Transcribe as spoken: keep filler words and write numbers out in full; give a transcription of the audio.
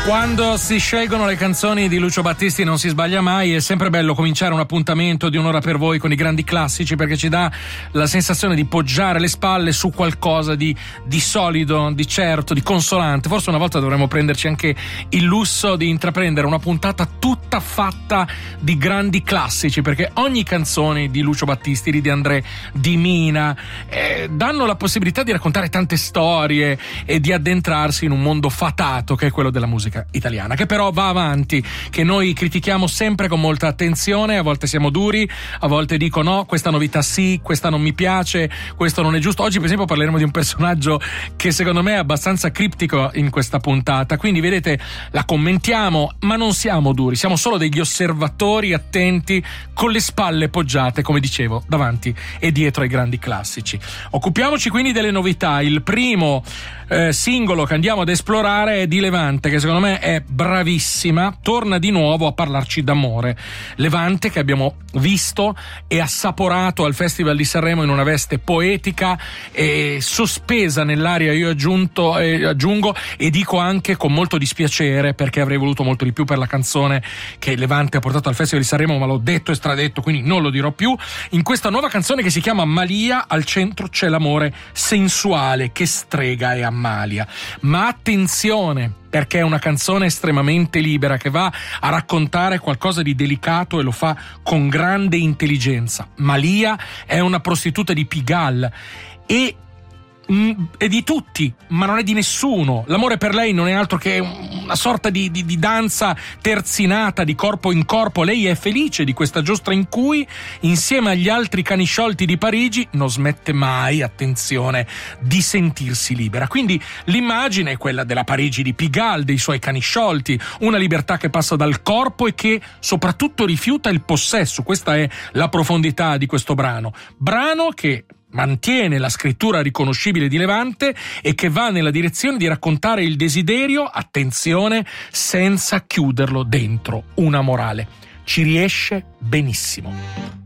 Quando si scelgono le canzoni di Lucio Battisti non si sbaglia mai. È sempre bello cominciare un appuntamento di un'ora per voi con i grandi classici, perché ci dà la sensazione di poggiare le spalle su qualcosa di, di solido, di certo, di consolante. Forse una volta dovremmo prenderci anche il lusso di intraprendere una puntata tutta fatta di grandi classici, perché ogni canzone di Lucio Battisti, di De André, di Mina eh, danno la possibilità di raccontare tante storie e di addentrarsi in un mondo fatato che è quello della musica italiana, che però va avanti, che noi critichiamo sempre con molta attenzione. A volte siamo duri, a volte dico no, questa novità sì, questa non mi piace, questo non è giusto. Oggi per esempio parleremo di un personaggio che secondo me è abbastanza criptico in questa puntata, quindi vedete, la commentiamo ma non siamo duri, siamo solo degli osservatori attenti con le spalle poggiate, come dicevo, davanti e dietro ai grandi classici. Occupiamoci quindi delle novità. Il primo eh, singolo che andiamo ad esplorare è di Levante, che secondo me è bravissima, torna di nuovo a parlarci d'amore. Levante, che abbiamo visto e assaporato al Festival di Sanremo in una veste poetica e sospesa nell'aria, io aggiunto, eh, aggiungo e dico anche con molto dispiacere, perché avrei voluto molto di più per la canzone che Levante ha portato al Festival di Sanremo, ma l'ho detto e stradetto, quindi non lo dirò più. In questa nuova canzone che si chiama Malia, al centro c'è l'amore sensuale che strega e ammalia. Ma attenzione, perché è una canzone estremamente libera che va a raccontare qualcosa di delicato e lo fa con grande intelligenza. Malia è una prostituta di Pigalle e è di tutti, ma non è di nessuno. L'amore per lei non è altro che una sorta di, di, di danza terzinata di corpo in corpo. Lei è felice di questa giostra in cui, insieme agli altri cani sciolti di Parigi, non smette mai, attenzione, di sentirsi libera. Quindi l'immagine è quella della Parigi di Pigalle, dei suoi cani sciolti, una libertà che passa dal corpo e che soprattutto rifiuta il possesso. Questa è la profondità di questo brano. Brano che mantiene la scrittura riconoscibile di Levante e che va nella direzione di raccontare il desiderio, attenzione, senza chiuderlo dentro una morale. Ci riesce benissimo.